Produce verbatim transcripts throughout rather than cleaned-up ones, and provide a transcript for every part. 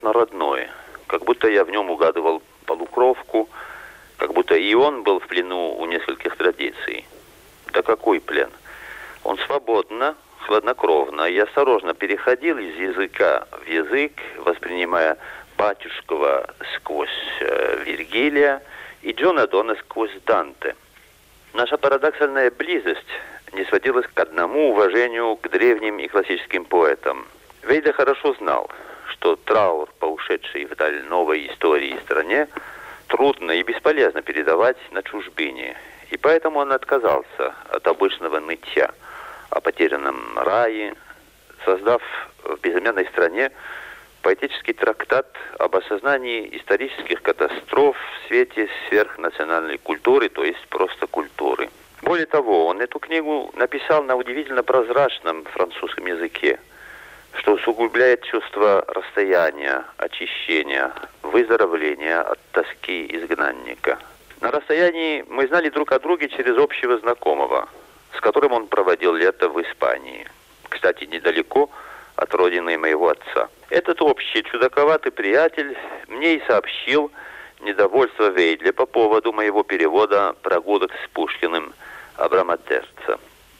родное. Как будто я в нем угадывал полукровку, как будто и он был в плену у нескольких традиций. Да какой плен? Он свободно, хладнокровно и осторожно переходил из языка в язык, воспринимая Батюшкова сквозь э, Вергилия и Джона Дона сквозь Данте. Наша парадоксальная близость не сводилась к одному уважению к древним и классическим поэтам. Вейдле хорошо знал, что траур по ушедшей вдаль новой истории и стране трудно и бесполезно передавать на чужбине, и поэтому он отказался от обычного нытья о потерянном рае, создав в безымянной стране поэтический трактат об осознании исторических катастроф в свете сверхнациональной культуры, то есть просто культуры. Более того, он эту книгу написал на удивительно прозрачном французском языке, что усугубляет чувство расстояния, очищения, выздоровления от тоски изгнанника. На расстоянии мы знали друг о друге через общего знакомого, с которым он проводил лето в Испании. Кстати, недалеко от родины моего отца. Этот общий чудаковатый приятель мне и сообщил недовольство Вейдле по поводу моего перевода «Прогулок с Пушкиным» Абрама Терца.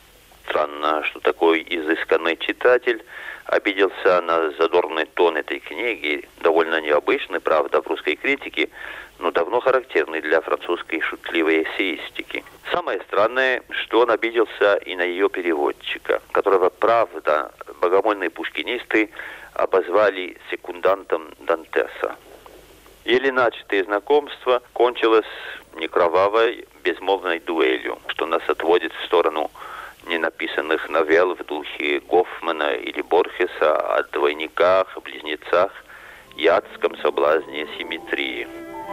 Странно, что такой изысканный читатель обиделся на задорный тон этой книги, довольно необычный, правда, в русской критике, но давно характерный для французской шутливой эссеистики. Самое странное, что он обиделся и на ее переводчика, которого, правда, богомольные пушкинисты обозвали секундантом Дантеса. Еле начатое знакомство кончилось не кровавой, безмолвной дуэлью, что нас отводит в сторону ненаписанных новелл в духе Гофмана или Борхеса о двойниках, близнецах и адском соблазне симметрии.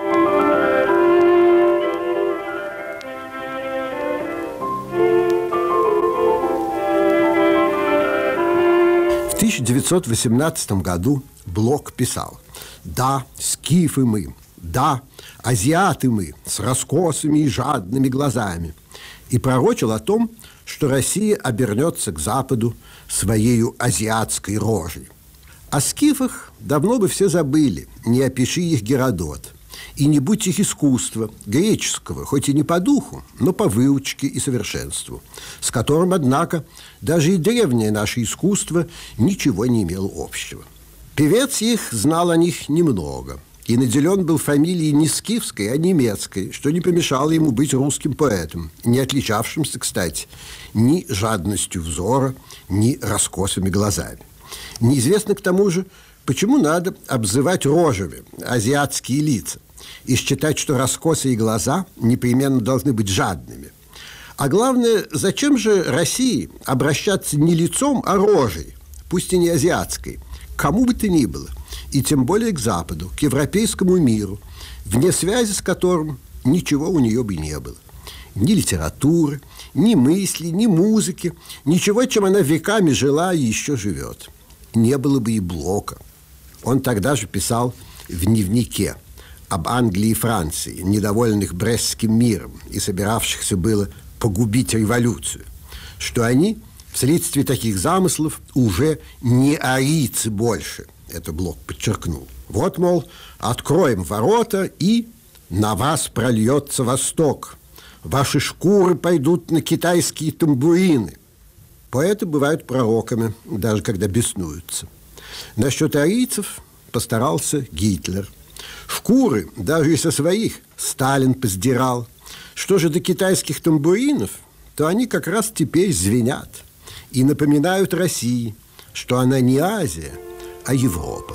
В тысяча девятьсот восемнадцатом году Блок писал: «Да, скифы мы, да, азиаты мы, с раскосыми и жадными глазами», и пророчил о том, что Россия обернется к Западу своею азиатской рожей. О скифах давно бы все забыли, не опиши их Геродот. И не будь их искусства, греческого, хоть и не по духу, но по выучке и совершенству, с которым, однако, даже и древнее наше искусство ничего не имело общего. Певец их знал о них немного и наделен был фамилией не скифской, а немецкой, что не помешало ему быть русским поэтом, не отличавшимся, кстати, ни жадностью взора, ни раскосыми глазами. Неизвестно, к тому же, почему надо обзывать рожами азиатские лица и считать, что раскосые глаза непременно должны быть жадными. А главное, зачем же России обращаться не лицом, а рожей, пусть и не азиатской, к кому бы то ни было, и тем более к Западу, к европейскому миру, вне связи с которым ничего у нее бы не было. Ни литературы, ни мысли, ни музыки, ничего, чем она веками жила и еще живет. Не было бы и Блока. Он тогда же писал в дневнике об Англии и Франции, недовольных Брестским миром и собиравшихся было погубить революцию, что они вследствие таких замыслов уже не арийцы больше. Это Блок подчеркнул. Вот, мол, откроем ворота, и на вас прольется Восток. Ваши шкуры пойдут на китайские тамбурины. Поэты бывают пророками, даже когда беснуются. Насчет арийцев постарался Гитлер. Шкуры, даже и со своих, Сталин поздирал. Что же до китайских тамбуринов, то они как раз теперь звенят и напоминают России, что она не Азия, а Европа.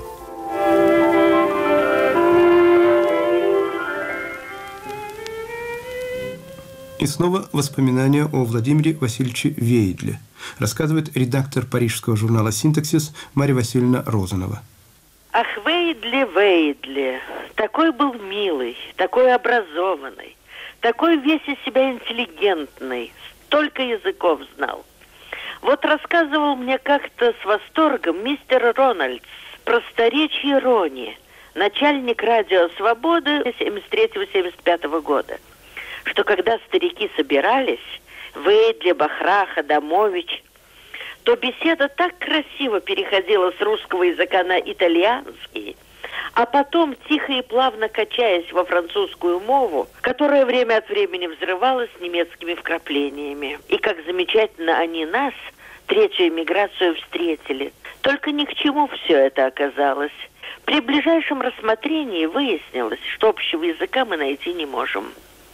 И снова воспоминания о Владимире Васильевиче Вейдле. Рассказывает редактор парижского журнала «Синтаксис» Марья Васильевна Розанова. Ах, Вейдле, Вейдле, такой был милый, такой образованный, такой весь из себя интеллигентный, столько языков знал. Вот рассказывал мне как-то с восторгом мистер Рональдс, просторечие Рони, начальник радио «Свободы» семьдесят третьего — семьдесят пятого года, что когда старики собирались, Вейдле, Бахрах, Адамович, то беседа так красиво переходила с русского языка на итальянский, а потом, тихо и плавно качаясь во французскую мову, которая время от времени взрывалась немецкими вкраплениями. И как замечательно они нас, третью эмиграцию, встретили. Только ни к чему все это оказалось. При ближайшем рассмотрении выяснилось, что общего языка мы найти не можем.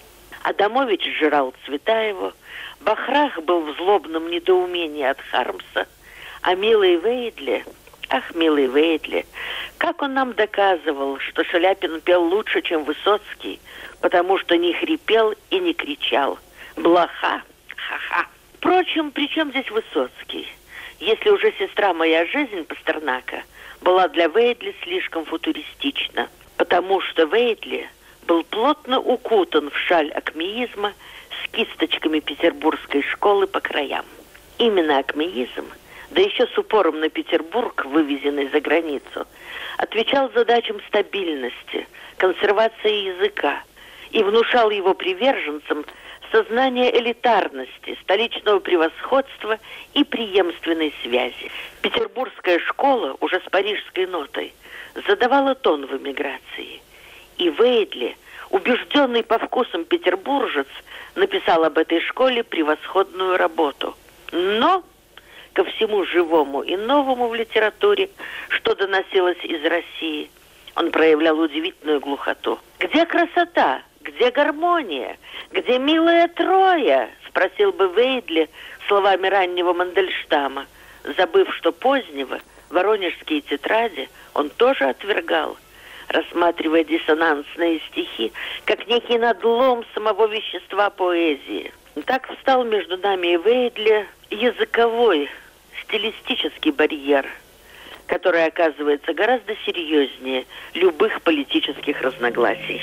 Адамович сжирал Цветаеву, Бахрах был в злобном недоумении от Хармса, а милый Вейдли, ах, милый Вейдли, как он нам доказывал, что Шаляпин пел лучше, чем Высоцкий, потому что не хрипел и не кричал. Блоха, ха-ха. Впрочем, при чем здесь Высоцкий? Если уже «Сестра моя жизнь» Пастернака была для Вейдли слишком футуристична, потому что Вейдли был плотно укутан в шаль акмеизма с кисточками петербургской школы по краям. Именно акмеизм, да еще с упором на Петербург, вывезенный за границу, отвечал задачам стабильности, консервации языка и внушал его приверженцам сознание элитарности, столичного превосходства и преемственной связи. Петербургская школа уже с парижской нотой задавала тон в эмиграции. И Вейдли, убежденный по вкусам петербуржец, написал об этой школе превосходную работу. Но ко всему живому и новому в литературе, что доносилось из России, он проявлял удивительную глухоту. «Где красота? Где гармония? Где милая Троя?» — спросил бы Вейдли словами раннего Мандельштама, забыв, что позднего воронежские тетради он тоже отвергал, рассматривая диссонансные стихи как некий надлом самого вещества поэзии. Так встал между нами и Вейдли языковой, стилистический барьер, который оказывается гораздо серьезнее любых политических разногласий.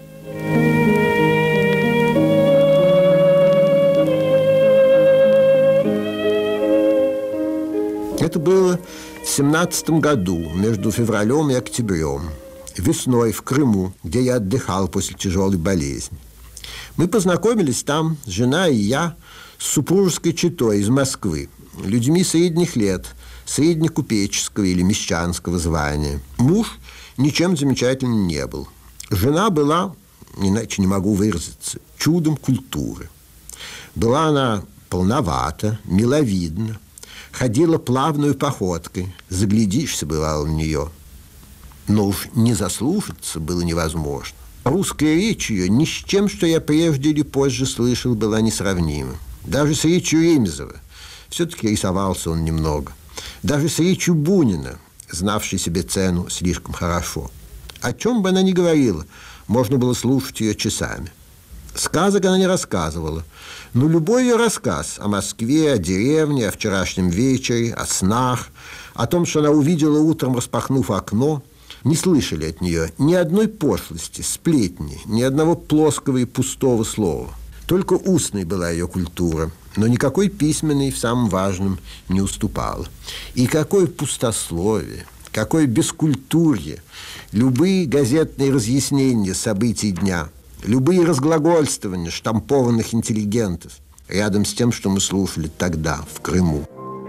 Это было в семнадцатом году, между февралем и октябрем, весной в Крыму, где я отдыхал после тяжелой болезни. Мы познакомились там, жена и я, с супружеской четой из Москвы, людьми средних лет, среднекупеческого или мещанского звания. Муж ничем замечательным не был. Жена была, иначе не могу выразиться, чудом культуры. Была она полновата, миловидна, ходила плавной походкой, заглядишься, бывало, в нее. Но уж не заслушаться было невозможно. Русская речь ее ни с чем, что я прежде или позже слышал, была несравнима. Даже с речью Ремезова, все-таки рисовался он немного. Даже с речью Бунина, знавшей себе цену слишком хорошо. О чем бы она ни говорила, можно было слушать ее часами. Сказок она не рассказывала, но любой ее рассказ о Москве, о деревне, о вчерашнем вечере, о снах, о том, что она увидела утром, распахнув окно, не слышали от нее ни одной пошлости, сплетни, ни одного плоского и пустого слова. Только устной была ее культура, но никакой письменной в самом важном не уступала. И какое пустословие, какое бескультурье, любые газетные разъяснения событий дня, любые разглагольствования штампованных интеллигентов рядом с тем, что мы слушали тогда, в Крыму.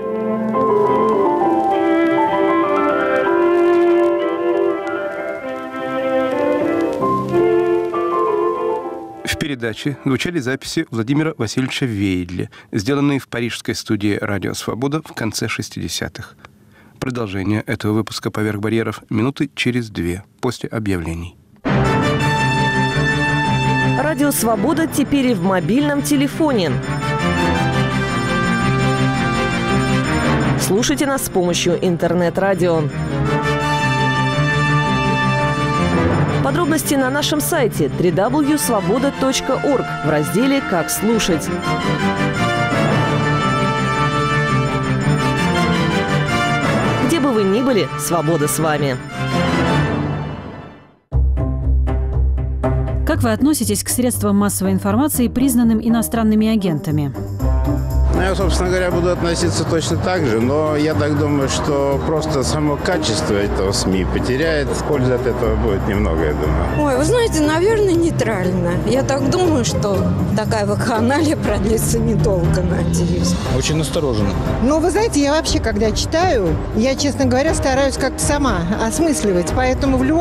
В передаче звучали записи Владимира Васильевича Вейдли, сделанные в парижской студии «Радио Свобода» в конце шестидесятых. Продолжение этого выпуска «Поверх барьеров» минуты через две после объявлений. Радио «Свобода» теперь и в мобильном телефоне. Слушайте нас с помощью интернет-радио. Подробности на нашем сайте дабл ю дабл ю дабл ю точка свобода точка орг в разделе «Как слушать». Где бы вы ни были, свобода с вами. Как вы относитесь к средствам массовой информации, признанным иностранными агентами? Ну, я, собственно говоря, буду относиться точно так же, но я так думаю, что просто само качество этого СМИ потеряет. Пользы от этого будет немного, я думаю. Ой, вы знаете, наверное, нейтрально. Я так думаю, что такая вакханалия продлится недолго, надеюсь. Очень настороженно. Ну, вы знаете, я вообще, когда читаю, я, честно говоря, стараюсь как-то сама осмысливать, поэтому в любом